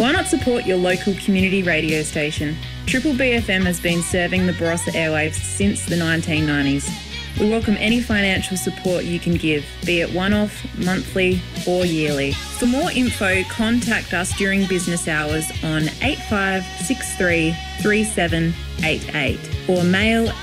Why not support your local community radio station? Triple BFM has been serving the Barossa airwaves since the 1990s. We welcome any financial support you can give, be it one-off, monthly or yearly. For more info, contact us during business hours on 8563 3788 or mail